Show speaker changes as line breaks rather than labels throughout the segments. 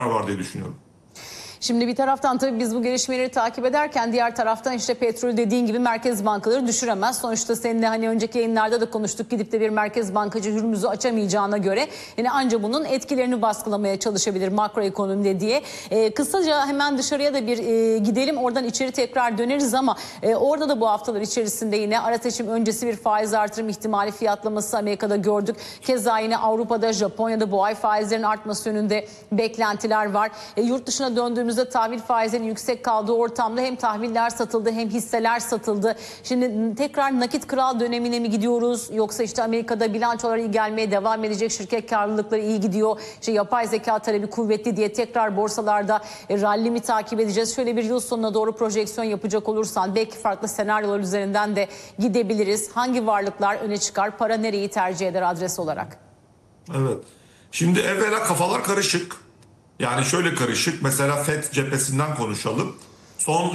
var diye düşünüyorum.
Şimdi bir taraftan tabii biz bu gelişmeleri takip ederken diğer taraftan işte petrol dediğin gibi merkez bankaları düşüremez. Sonuçta seninle hani önceki yayınlarda da konuştuk, gidip de bir merkez bankacı Hürmüz'ü açamayacağına göre yani anca bunun etkilerini baskılamaya çalışabilir makro ekonomide diye. Kısaca hemen dışarıya da bir gidelim, oradan içeri tekrar döneriz ama orada da bu haftalar içerisinde yine ara seçim öncesi bir faiz artırım ihtimali fiyatlaması Amerika'da gördük. Keza yine Avrupa'da, Japonya'da bu ay faizlerin artması yönünde beklentiler var. Yurt dışına döndüğümüzde tahvil faizlerinin yüksek kaldığı ortamda hem tahviller satıldı hem hisseler satıldı. Şimdi tekrar nakit kral dönemine mi gidiyoruz, yoksa işte Amerika'da bilançolar iyi gelmeye devam edecek, şirket karlılıkları iyi gidiyor, işte yapay zeka talebi kuvvetli diye tekrar borsalarda rally mi takip edeceğiz? Şöyle bir yıl sonuna doğru projeksiyon yapacak olursan belki farklı senaryolar üzerinden de gidebiliriz. Hangi varlıklar öne çıkar? Para nereyi tercih eder adres olarak?
Evet. Şimdi evvela kafalar karışık. Yani şöyle karışık. Mesela FED cephesinden konuşalım. Son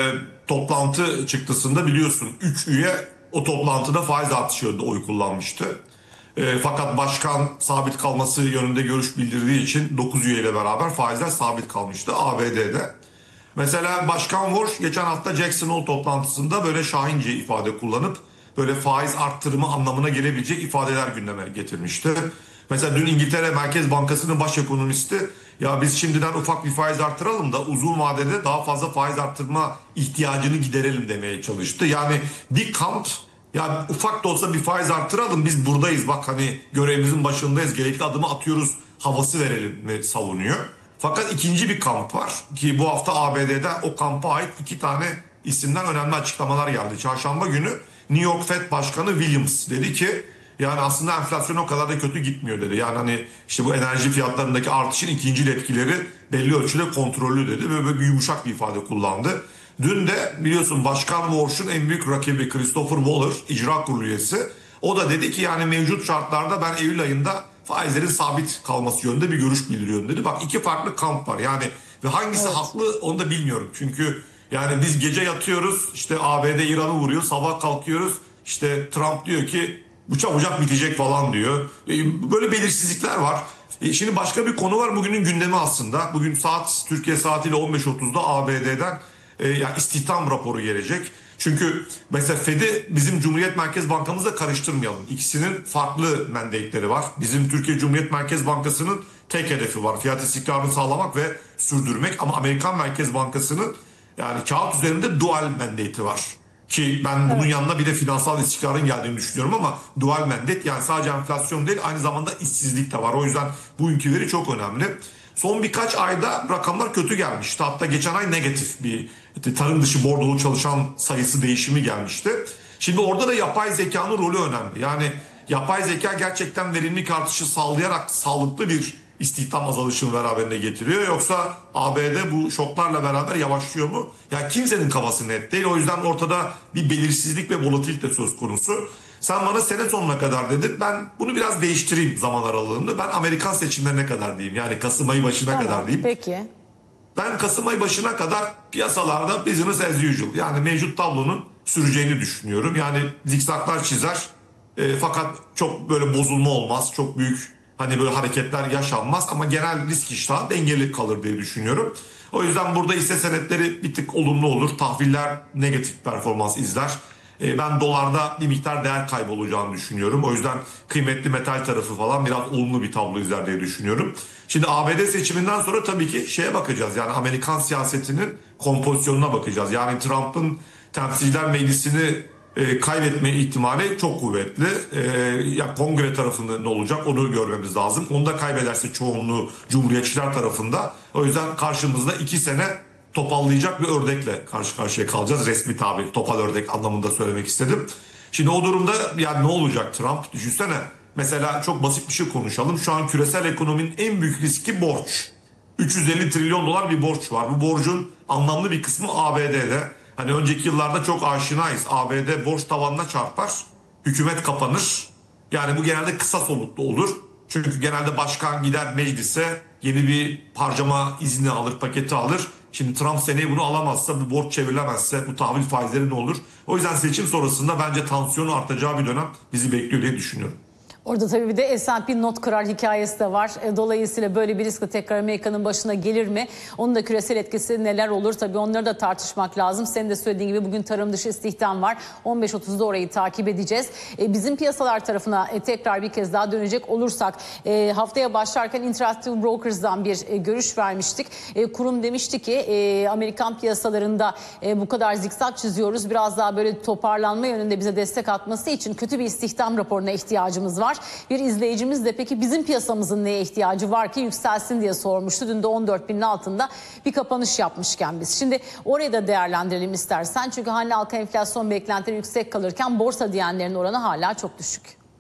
toplantı çıktısında biliyorsun 3 üye o toplantıda faiz artışı yönünde oy kullanmıştı. Fakat başkan sabit kalması yönünde görüş bildirdiği için 9 üyeyle beraber faizler sabit kalmıştı ABD'de. Mesela Başkan Walsh geçen hafta Jackson Hole toplantısında böyle şahince ifade kullanıp böyle faiz arttırımı anlamına gelebilecek ifadeler gündeme getirmişti. Mesela dün İngiltere Merkez Bankası'nın baş ekonomisti ya biz şimdiden ufak bir faiz arttıralım da uzun vadede daha fazla faiz arttırma ihtiyacını giderelim demeye çalıştı. Yani bir kamp ya ufak da olsa bir faiz arttıralım, biz buradayız bak hani görevimizin başındayız, gerekli adımı atıyoruz havası verelim mi savunuyor. Fakat ikinci bir kamp var ki bu hafta ABD'de o kampa ait 2 tane isimden önemli açıklamalar geldi. Çarşamba günü New York Fed Başkanı Williams dedi ki yani aslında enflasyon o kadar da kötü gitmiyor dedi. Yani hani işte bu enerji fiyatlarındaki artışın ikincil etkileri belli ölçüde kontrollü dedi. Böyle bir yumuşak bir ifade kullandı. Dün de biliyorsun Başkan Walsh'un en büyük rakibi Christopher Waller, icra kurulu üyesi. O da dedi ki yani mevcut şartlarda ben Eylül ayında faizlerin sabit kalması yönünde bir görüş bildiriyorum dedi. Bak 2 farklı kamp var yani ve hangisi haklı onu da bilmiyorum. Çünkü yani biz gece yatıyoruz işte ABD İran'ı vuruyor, sabah kalkıyoruz işte Trump diyor ki bu çabucak bitecek falan diyor. Böyle belirsizlikler var. Şimdi başka bir konu var bugünün gündemi aslında. Bugün Türkiye saatiyle 15.30'da ABD'den yani istihdam raporu gelecek. Çünkü mesela Fed'i bizim Cumhuriyet Merkez Bankamızla karıştırmayalım. İkisinin farklı mandate'leri var. Bizim Türkiye Cumhuriyet Merkez Bankası'nın tek hedefi var. Fiyat istikrarını sağlamak ve sürdürmek. Ama Amerikan Merkez Bankası'nın yani kağıt üzerinde dual mandate'i var. Ki ben bunun yanına bir de finansal istikrarın geldiğini düşünüyorum ama dual mandate yani sadece enflasyon değil aynı zamanda işsizlik de var. O yüzden bugünkü veri çok önemli. Son birkaç ayda rakamlar kötü gelmişti. Hatta geçen ay negatif bir tarım dışı bordolu çalışan sayısı değişimi gelmişti. Şimdi orada da yapay zekanın rolü önemli. Yani yapay zeka gerçekten verimlilik artışı sağlayarak sağlıklı bir istihdam azalışını beraberine getiriyor. Yoksa ABD bu şoklarla beraber yavaşlıyor mu? Ya kimsenin kafası net değil. O yüzden ortada bir belirsizlik ve volatilite söz konusu. Sen bana sene sonuna kadar dedin. Ben bunu biraz değiştireyim zaman aralığında. Ben Amerikan seçimlerine kadar diyeyim. Yani Kasım ayı başına kadar diyeyim.
Peki.
Ben Kasım ayı başına kadar piyasalarda business as usual. Yani mevcut tablonun süreceğini düşünüyorum. Yani zikzaklar çizer. Fakat çok böyle bozulma olmaz. Çok büyük hani böyle hareketler yaşanmaz. Ama genel risk iştahı dengeli kalır diye düşünüyorum. O yüzden burada hisse senetleri bir tık olumlu olur. Tahviller negatif performans izler. Ben dolarda bir miktar değer kaybolacağını düşünüyorum. O yüzden kıymetli metal tarafı falan biraz olumlu bir tablo izler diye düşünüyorum. Şimdi ABD seçiminden sonra tabii ki şeye bakacağız. Yani Amerikan siyasetinin kompozisyonuna bakacağız. Yani Trump'ın Temsilciler Meclisi'ni kaybetme ihtimali çok kuvvetli. Ya kongre tarafında ne olacak onu görmemiz lazım. Onu da kaybederse çoğunluğu Cumhuriyetçiler tarafında. O yüzden karşımızda 2 sene topallayacak bir ördekle karşı karşıya kalacağız. Resmi tabir, topal ördek anlamında söylemek istedim. Şimdi o durumda yani ne olacak Trump? Düşünsene. Mesela çok basit bir şey konuşalım. Şu an küresel ekonominin en büyük riski borç. 350 trilyon dolar bir borç var. Bu borcun anlamlı bir kısmı ABD'de. Hani önceki yıllarda çok aşinayız. ABD borç tavanına çarpar, hükümet kapanır. Yani bu genelde kısa soluklu olur. Çünkü genelde başkan gider meclise yeni bir harcama izni alır, paketi alır. Şimdi Trump seneye bunu alamazsa, bu borç çevrilemezse, bu tahvil faizleri ne olur? O yüzden seçim sonrasında bence tansiyonu artacağı bir dönem bizi bekliyor diye düşünüyorum.
Orada tabii bir de S&P not kırar hikayesi de var. Dolayısıyla böyle bir risk tekrar Amerika'nın başına gelir mi? Onun da küresel etkisi neler olur? Tabii onları da tartışmak lazım. Senin de söylediğin gibi bugün tarım dışı istihdam var. 15.30'da orayı takip edeceğiz. Bizim piyasalar tarafına tekrar bir kez daha dönecek olursak haftaya başlarken Interactive Brokers'dan bir görüş vermiştik. Kurum demişti ki Amerikan piyasalarında bu kadar zikzak çiziyoruz. Biraz daha böyle toparlanma yönünde bize destek atması için kötü bir istihdam raporuna ihtiyacımız var. Bir izleyicimiz de peki bizim piyasamızın neye ihtiyacı var ki yükselsin diye sormuştu. Dün de 14.000'in altında bir kapanış yapmışken biz. Şimdi orayı da değerlendirelim istersen. Çünkü hane halka enflasyon beklentileri yüksek kalırken borsa diyenlerin oranı hala çok düşük.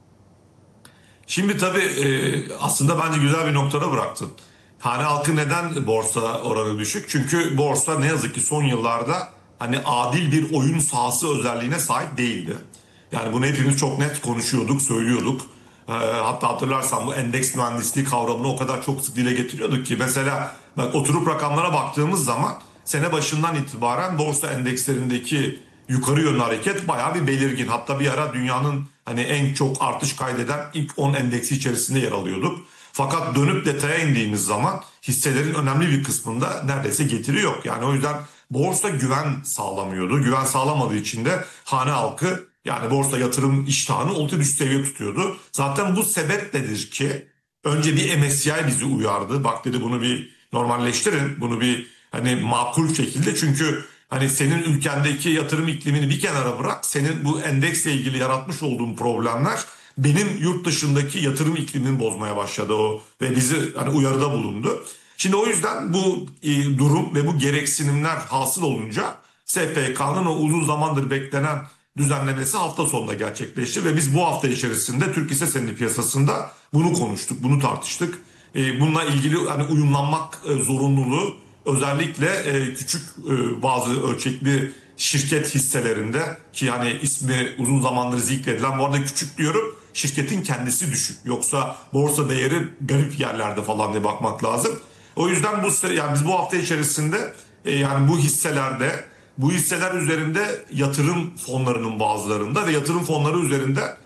Şimdi tabii aslında bence güzel bir noktada bıraktın. Hane halkı neden borsa oranı düşük? Çünkü borsa ne yazık ki son yıllarda hani adil bir oyun sahası özelliğine sahip değildi. Yani bunu hepimiz çok net konuşuyorduk, söylüyorduk. Hatta hatırlarsan bu endeks mühendisliği kavramını o kadar çok sık dile getiriyorduk ki mesela bak, oturup rakamlara baktığımız zaman sene başından itibaren borsa endekslerindeki yukarı yönlü hareket bayağı bir belirgin. Hatta bir ara dünyanın hani en çok artış kaydeden ilk 10 endeksi içerisinde yer alıyorduk. Fakat dönüp detaya indiğimiz zaman hisselerin önemli bir kısmında neredeyse getiri yok. Yani o yüzden borsa güven sağlamıyordu. Güven sağlamadığı için de hane halkı yani borsa yatırım iştahını oldukça düşük seviye tutuyordu. Zaten bu sebepledir ki önce bir MSCI bizi uyardı. Bak dedi bunu bir normalleştirin. Bunu bir hani makul şekilde çünkü hani senin ülkendeki yatırım iklimini bir kenara bırak. Senin bu endeksle ilgili yaratmış olduğun problemler benim yurt dışındaki yatırım iklimini bozmaya başladı o ve bizi hani uyarıda bulundu. Şimdi o yüzden bu durum ve bu gereksinimler hasıl olunca SPK'nın o uzun zamandır beklenen düzenlemesi hafta sonunda gerçekleşti ve biz bu hafta içerisinde Türk hisse senedi piyasasında bunu konuştuk, bunu tartıştık. Bununla ilgili hani uyumlanmak zorunluluğu özellikle küçük bazı ölçekli şirket hisselerinde ki hani ismi uzun zamandır zikredilen bu arada küçük diyorum şirketin kendisi düşük yoksa borsa değeri garip yerlerde falan diye bakmak lazım. O yüzden yani biz bu hafta içerisinde yani bu hisseler üzerinde yatırım fonlarının bazılarında ve yatırım fonları üzerinde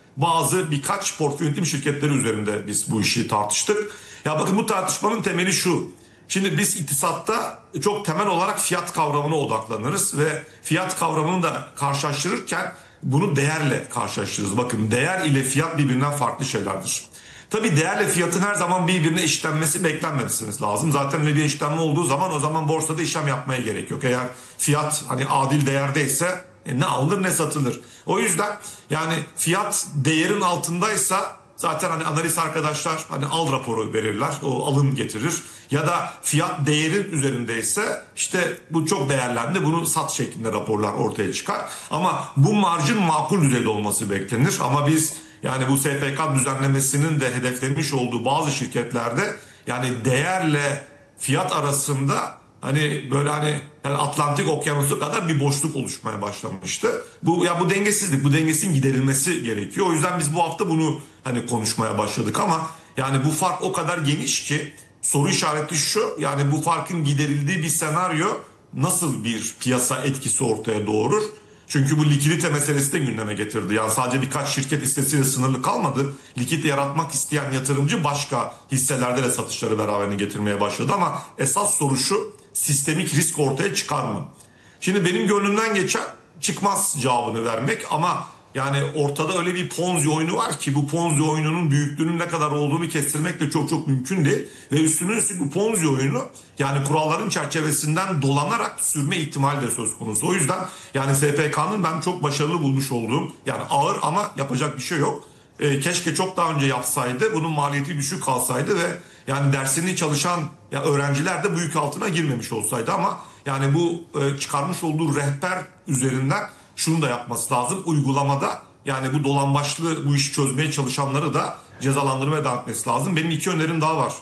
birkaç portföy yönetim şirketleri üzerinde biz bu işi tartıştık. Ya bakın bu tartışmanın temeli şu. Şimdi biz iktisatta çok temel olarak fiyat kavramına odaklanırız ve fiyat kavramını da karşılaştırırken bunu değerle karşılaştırırız. Bakın değer ile fiyat birbirinden farklı şeylerdir. Tabii değerle fiyatın her zaman birbirine eşitlenmesi beklenmemesi lazım. Zaten öyle bir eşitlenme olduğu zaman o zaman borsada işlem yapmaya gerek yok. Eğer fiyat hani adil değerdeyse ne alınır ne satılır. O yüzden yani fiyat değerin altındaysa zaten hani analist arkadaşlar hani al raporu verirler, o alım getirir. Ya da fiyat değerin üzerindeyse işte bu çok değerlendi, bunu sat şeklinde raporlar ortaya çıkar. Ama bu marjın makul düzeyde olması beklenir. Ama biz yani bu SPK düzenlemesinin de hedeflemiş olduğu bazı şirketlerde yani değerle fiyat arasında hani böyle hani yani Atlantik Okyanusu kadar bir boşluk oluşmaya başlamıştı. Bu dengesizlik, bu dengesinin giderilmesi gerekiyor. O yüzden biz bu hafta bunu hani konuşmaya başladık ama yani bu fark o kadar geniş ki soru işareti şu yani bu farkın giderildiği bir senaryo nasıl bir piyasa etkisi ortaya doğurur? Çünkü bu likidite meselesi de gündeme getirdi. Yani sadece birkaç şirket hissesiyle sınırlı kalmadı. Likidite yaratmak isteyen yatırımcı başka hisselerde de satışları beraberinde getirmeye başladı. Ama esas soru şu, sistemik risk ortaya çıkar mı? Şimdi benim gönlümden geçen çıkmaz cevabını vermek ama yani ortada öyle bir Ponzi oyunu var ki bu Ponzi oyununun büyüklüğünün ne kadar olduğunu kestirmek de çok mümkün değil. Ve üstüne bu Ponzi oyunu yani kuralların çerçevesinden dolanarak sürme ihtimali de söz konusu. O yüzden yani SPK'nın ben çok başarılı bulmuş olduğum yani ağır ama yapacak bir şey yok. Keşke çok daha önce yapsaydı, bunun maliyeti düşük kalsaydı ve yani dersini çalışan ya öğrenciler de bu yük altına girmemiş olsaydı ama yani bu çıkarmış olduğu rehber üzerinden şunu da yapması lazım. Uygulamada yani bu dolambaçlı bu işi çözmeye çalışanları da cezalandırmaya devam etmesi lazım. Benim iki önerim daha var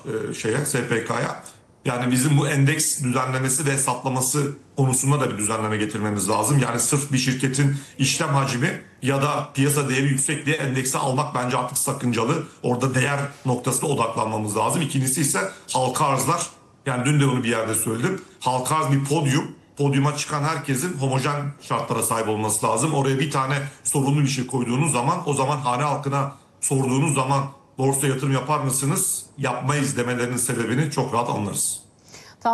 SPK'ya. Yani bizim bu endeks düzenlemesi ve hesaplaması konusunda da bir düzenleme getirmemiz lazım. Yani sırf bir şirketin işlem hacmi ya da piyasa değeri yüksek diye endekse almak bence artık sakıncalı. Orada değer noktasına odaklanmamız lazım. İkincisi ise halka arzlar. Yani dün de onu bir yerde söyledim. Halka arz bir podyum. Podyuma çıkan herkesin homojen şartlara sahip olması lazım. Oraya bir tane sorunlu bir şey koyduğunuz zaman o zaman hane halkına sorduğunuz zaman borsaya yatırım yapar mısınız? Yapmayız demelerinin sebebini çok rahat anlarız.